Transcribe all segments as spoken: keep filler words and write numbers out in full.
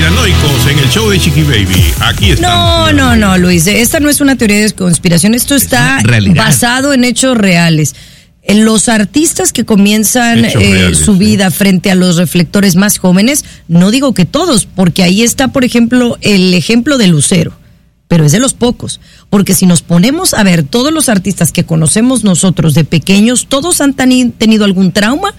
conspiranoicos en el show de Chiqui Baby. Aquí estamos. No, no, no, Luis. Esta no es una teoría de conspiración. Esto está basado en hechos reales. En los artistas que comienzan eh, reales, su vida sí. frente a los reflectores más jóvenes, no digo que todos, porque ahí está, por ejemplo, el ejemplo de Lucero, pero es de los pocos, porque si nos ponemos a ver todos los artistas que conocemos nosotros de pequeños, todos han teni- tenido algún trauma,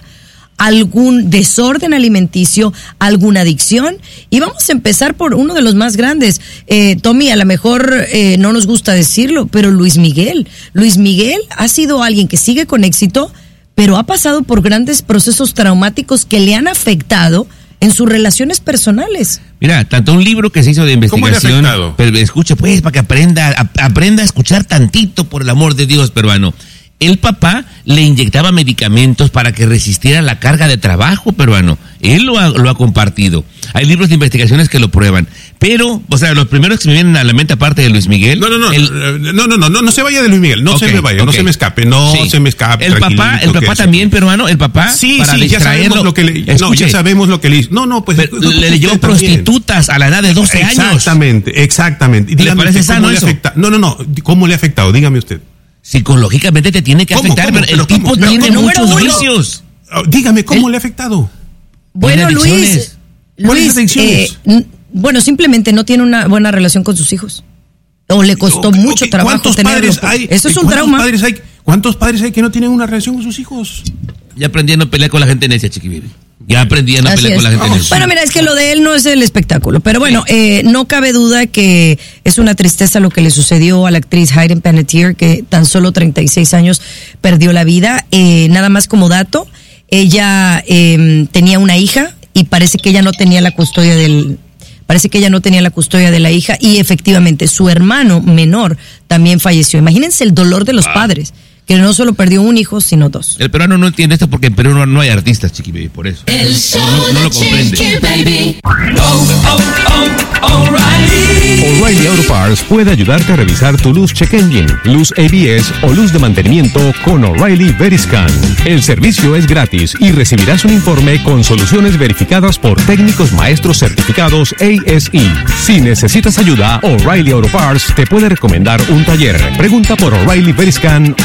algún desorden alimenticio, alguna adicción, y vamos a empezar por uno de los más grandes. eh, Tommy, a lo mejor eh, no nos gusta decirlo, pero Luis Miguel Luis Miguel ha sido alguien que sigue con éxito, pero ha pasado por grandes procesos traumáticos que le han afectado en sus relaciones personales. Mira, tanto un libro que se hizo de investigación, ¿Cómo le ha afectado? pero escucha pues, para que aprenda, a, aprenda a escuchar tantito, por el amor de Dios, peruano. El papá le inyectaba medicamentos para que resistiera la carga de trabajo, peruano. Él lo ha, lo ha compartido. Hay libros de investigaciones que lo prueban. Pero, o sea, los primeros que me vienen a la mente, aparte de Luis Miguel... No, no, no, el... no, no, no, no, no se vaya de Luis Miguel, no okay, se me vaya, okay. no se me escape, no sí. se me escape. El papá, el papá también, peruano, el papá, sí, para sí, distraerlo... Ya sabemos lo que le, no, ya sabemos lo que le hizo. No, no, pues... Pero, le leyó prostitutas también. A la edad de doce años. Exactamente, exactamente. ¿Le parece sano eso? Afecta? No, no, no, ¿cómo le ha afectado? Dígame usted. Psicológicamente te tiene que ¿Cómo, afectar, cómo? pero el pero tipo ¿cómo? tiene Pero muchos uno. vicios. Dígame, ¿cómo ¿El? le ha afectado? Bueno, Luis, Luis eh, n- bueno, simplemente no tiene una buena relación con sus hijos. O le costó okay, mucho okay. trabajo ¿Cuántos tenerlo. Padres hay, Eso es un trauma. Padres hay, ¿Cuántos padres hay que no tienen una relación con sus hijos? Ya aprendí a no pelear con la gente necia, Chiqui Baby. Ya aprendí a no Así pelear es. con la gente Oh, necia. bueno, mira, es que lo de él no es el espectáculo. Pero bueno, eh, no cabe duda que es una tristeza lo que le sucedió a la actriz Hayden Panettiere, que tan solo treinta y seis años perdió la vida. Eh, nada más como dato, ella eh, tenía una hija y parece que ella no tenía la custodia del... Parece que ella no tenía la custodia de la hija y efectivamente su hermano menor también falleció. Imagínense el dolor de los ah. padres, que no solo perdió un hijo, sino dos. El peruano no entiende esto porque en Perú no, no hay artistas, Chiqui Baby, por eso. El show no, no lo comprende. Baby. Oh, oh, oh, O'Reilly. O'Reilly Auto Parts puede ayudarte a revisar tu luz check engine, luz A B S o luz de mantenimiento con O'Reilly Veriscan. El servicio es gratis y recibirás un informe con soluciones verificadas por técnicos maestros certificados A S E. Si necesitas ayuda, O'Reilly Auto Parts te puede recomendar un taller. Pregunta por O'Reilly Veriscan